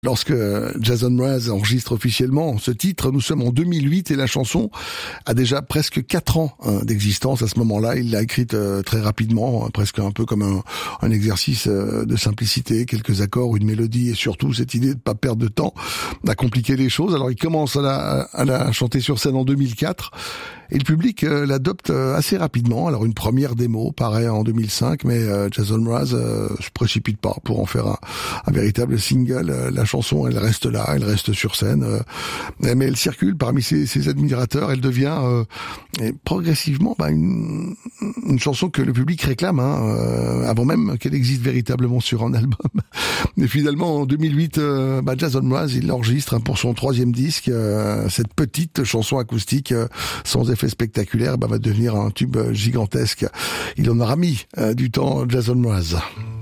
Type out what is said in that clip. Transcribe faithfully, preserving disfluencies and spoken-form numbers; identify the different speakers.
Speaker 1: Lorsque Jason Mraz enregistre officiellement ce titre, nous sommes en deux mille huit et la chanson a déjà presque quatre ans hein, d'existence. À ce moment-là, il l'a écrite euh, très rapidement, presque un peu comme un, un exercice euh, de simplicité, quelques accords, une mélodie et surtout cette idée de pas perdre de temps à compliquer les choses. Alors il commence à la, à la chanter sur scène en deux mille quatre et le public euh, l'adopte euh, assez rapidement. Alors une première démo paraît en deux mille cinq, mais euh, Jason Mraz euh, se précipite pas pour en faire un, un véritable single. Euh, la chanson, elle reste là, elle reste sur scène, euh, mais elle circule parmi ses, ses admirateurs. Elle devient euh, et progressivement bah, une, une chanson que le public réclame, hein, euh, avant même qu'elle existe véritablement sur un album. Et finalement, en deux mille huit, euh, bah, Jason Mraz, il l'enregistre hein, pour son troisième disque. Euh, cette petite chanson acoustique euh, sans effet spectaculaire bah, va devenir un tube gigantesque. Il en aura mis euh, du temps, Jason Mraz.